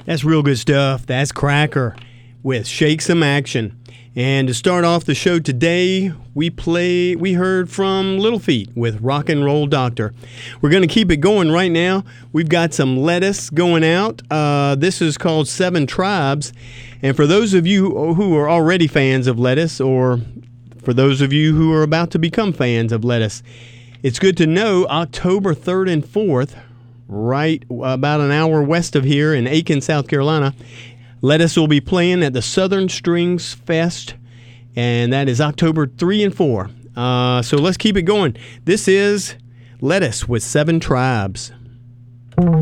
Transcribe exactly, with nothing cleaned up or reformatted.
That's real good stuff. That's Cracker with Shake Some Action. And to start off the show today, we play. We heard from Little Feat with Rock and Roll Doctor. We're going to keep it going right now. We've got some Lettuce going out. Uh, this is called Seven Tribes. And for those of you who are already fans of Lettuce, or for those of you who are about to become fans of Lettuce, it's good to know October third and fourth, right about an hour west of here in Aiken, South Carolina, Lettuce will be playing at the Southern Strings Fest, and that is October third and fourth. Uh, so let's keep it going. This is Lettuce with Seven Tribes.